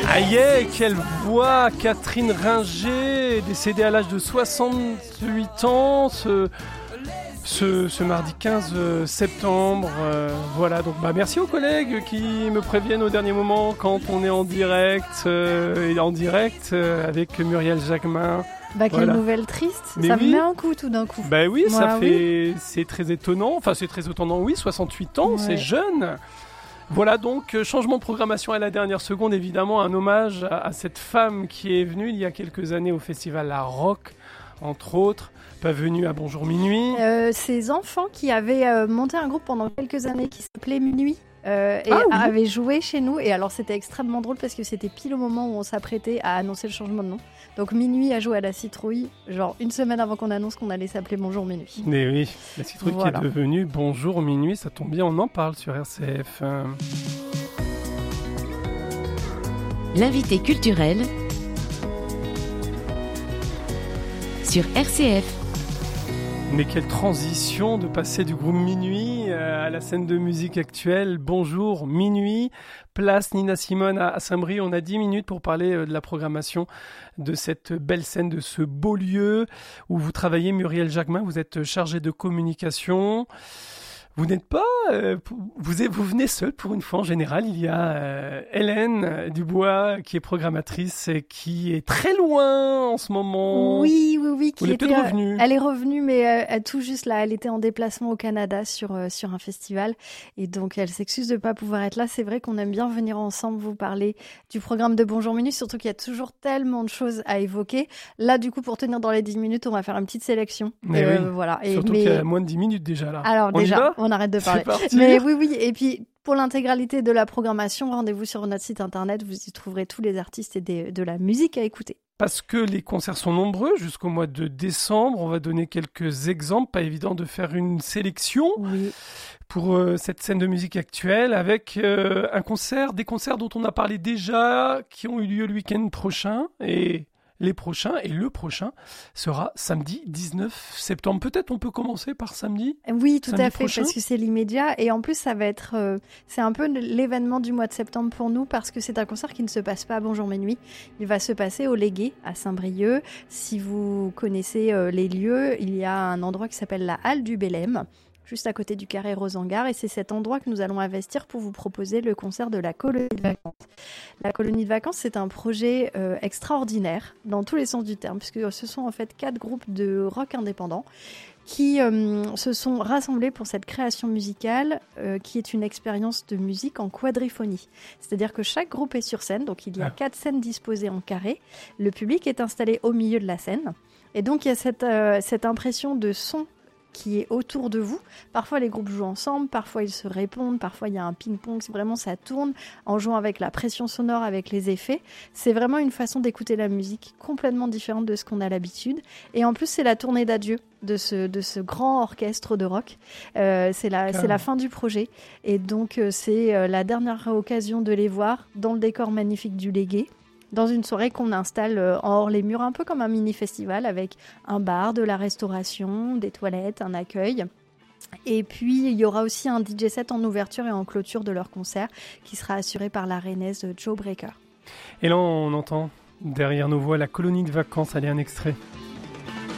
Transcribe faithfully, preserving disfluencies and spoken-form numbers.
Aïe, quelle voix! Catherine Ringer, décédée à l'âge de soixante-huit ans, ce, ce, ce mardi quinze septembre. Euh, voilà, donc bah, merci aux collègues qui me préviennent au dernier moment quand on est en direct, euh, et en direct euh, avec Muriel Jacquemin. Bah quelle Voilà. nouvelle triste, Mais ça oui. me met un coup tout d'un coup. Bah oui, ça Moi, fait, c'est très étonnant, enfin c'est très étonnant, oui, soixante-huit ans, Ouais. c'est jeune. Voilà donc, euh, changement de programmation à la dernière seconde, évidemment, un hommage à, à cette femme qui est venue il y a quelques années au festival La Rock, entre autres, pas venue à Bonjour Minuit. Euh, ces enfants qui avaient euh, monté un groupe pendant quelques années qui s'appelait Minuit euh, et Ah oui. avaient joué chez nous. Et alors c'était extrêmement drôle parce que c'était pile au moment où on s'apprêtait à annoncer le changement de nom. Donc Minuit a joué à la citrouille, genre une semaine avant qu'on annonce qu'on allait s'appeler Bonjour Minuit. Mais oui, la citrouille Voilà. qui est devenue Bonjour Minuit, ça tombe bien, on en parle sur R C F. Euh, L'invité culturel sur R C F. Mais quelle transition de passer du groupe Minuit euh, à la scène de musique actuelle. Bonjour Minuit, place Nina Simone à, à Saint-Brie. On a dix minutes pour parler euh, de la programmation de cette belle scène, de ce beau lieu où vous travaillez. Muriel Jacquemin, vous êtes chargée de communication. Vous n'êtes pas, euh, vous, êtes, vous venez seul pour une fois. En général, il y a euh, Hélène Dubois qui est programmatrice et qui est très loin en ce moment. Oui, oui, oui. Qui Vous êtes était, peut-être euh, revenue. Elle est revenue, mais euh, tout juste là, elle était en déplacement au Canada sur, euh, sur un festival. Et donc, elle s'excuse de ne pas pouvoir être là. C'est vrai qu'on aime bien venir ensemble vous parler du programme de Bonjour Minuit, surtout qu'il y a toujours tellement de choses à évoquer. Là, du coup, pour tenir dans les dix minutes, on va faire une petite sélection. Mais Euh, oui. Voilà. Et, Surtout mais... qu'il y a moins de dix minutes déjà là. Alors On y déjà, va on arrête de C'est parler. parti. Mais oui, oui. Et puis, pour l'intégralité de la programmation, rendez-vous sur notre site internet. Vous y trouverez tous les artistes et des, de la musique à écouter. Parce que les concerts sont nombreux jusqu'au mois de décembre. On va donner quelques exemples. Pas évident de faire une sélection Oui. pour euh, cette scène de musique actuelle avec euh, un concert, des concerts dont on a parlé déjà, qui ont eu lieu le week-end prochain. Et les prochains, et le prochain, sera samedi dix-neuf septembre. Peut-être on peut commencer par samedi. Oui, tout Samedi à fait, prochain. parce que c'est l'immédiat. Et en plus, ça va être, euh, c'est un peu l'événement du mois de septembre pour nous, parce que c'est un concert qui ne se passe pas à Bonjour Minuit. Il va se passer au Légué, à Saint-Brieuc. Si vous connaissez euh, les lieux, il y a un endroit qui s'appelle la Halle du Bélème, juste à côté du carré Rosengart. Et c'est cet endroit que nous allons investir pour vous proposer le concert de la colonie de vacances. La colonie de vacances, c'est un projet euh, extraordinaire, dans tous les sens du terme, puisque ce sont en fait quatre groupes de rock indépendants qui euh, se sont rassemblés pour cette création musicale euh, qui est une expérience de musique en quadriphonie. C'est-à-dire que chaque groupe est sur scène, donc il y a Ah. quatre scènes disposées en carré. Le public est installé au milieu de la scène. Et donc il y a cette, euh, cette impression de son qui est autour de vous. Parfois les groupes jouent ensemble, parfois ils se répondent, parfois il y a un ping-pong, c'est vraiment ça tourne en jouant avec la pression sonore, avec les effets. C'est vraiment une façon d'écouter la musique complètement différente de ce qu'on a l'habitude. Et en plus c'est la tournée d'adieu de ce, de ce grand orchestre de rock. Euh, c'est, la, c'est la fin du projet. Et donc euh, c'est euh, la dernière occasion de les voir dans le décor magnifique du Légué, dans une soirée qu'on installe euh, en hors les murs, un peu comme un mini-festival, avec un bar, de la restauration, des toilettes, un accueil. Et puis, il y aura aussi un D J set en ouverture et en clôture de leur concert, qui sera assuré par la rennaise Joe Breaker. Et là, on entend derrière nos voix la colonie de vacances. Allez, un extrait.